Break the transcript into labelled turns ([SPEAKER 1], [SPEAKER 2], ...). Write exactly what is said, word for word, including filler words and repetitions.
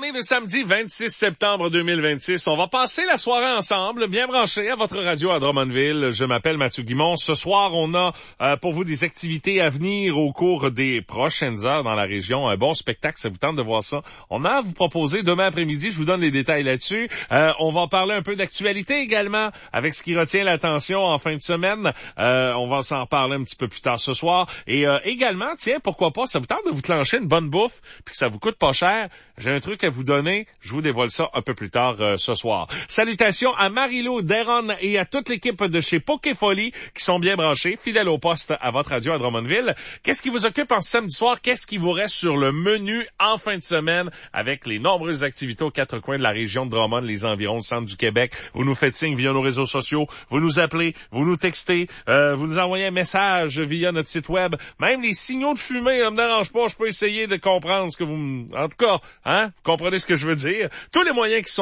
[SPEAKER 1] arrive le samedi vingt-six septembre deux mille vingt-six. On va passer la soirée ensemble, bien branchés à votre radio à Drummondville. Je m'appelle Mathieu Guimond. Ce soir, on a euh, pour vous des activités à venir au cours des prochaines heures dans la région. Un bon spectacle, ça vous tente de voir ça. On a à vous proposer demain après-midi, je vous donne les détails là-dessus. Euh, on va parler un peu d'actualité également, avec ce qui retient l'attention en fin de semaine. Euh, on va s'en parler un petit peu plus tard ce soir. Et euh, également, tiens, pourquoi pas, ça vous tente de vous clencher une bonne bouffe, puis que ça vous coûte pas cher. J'ai un truc à vous donner. Je vous dévoile ça un peu plus tard euh, ce soir. Salutations à Marie-Lou, Deron et à toute l'équipe de chez Pokéfolie qui sont bien branchés, fidèles au poste à votre radio à Drummondville. Qu'est-ce qui vous occupe en ce samedi soir? Qu'est-ce qui vous reste sur le menu en fin de semaine avec les nombreuses activités aux quatre coins de la région de Drummond, les environs, le centre du Québec? Vous nous faites signe via nos réseaux sociaux, vous nous appelez, vous nous textez, euh, vous nous envoyez un message via notre site web. Même les signaux de fumée, ça me dérange pas, je peux essayer de comprendre ce que vous... En tout cas, hein, vous comprenez ce que je veux dire? Tous les moyens qui sont